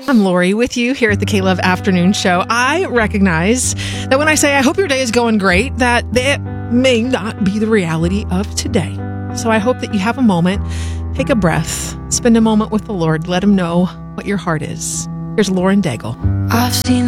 I'm Lori with you here at the K-Love Afternoon Show. I recognize that when I say I hope your day is going great, that it may not be the reality of today. So I hope that you have a moment, take a breath, spend a moment with the Lord, let him know what your heart is. Here's Lauren Daigle. I've seen